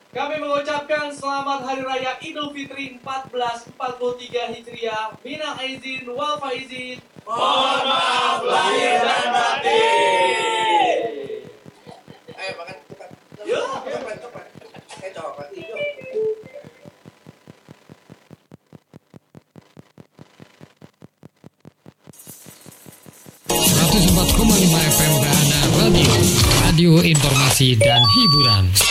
Kami mengucapkan selamat Hari Raya Idul Fitri 1443 Hijriah. Minal aizin wal faizin. Mohon maaf lahir dan batin. Ayo makan cepat. Yuk. Cepat. Coklat hijau. 104,5 FM Bahana Radio, radio informasi dan hiburan.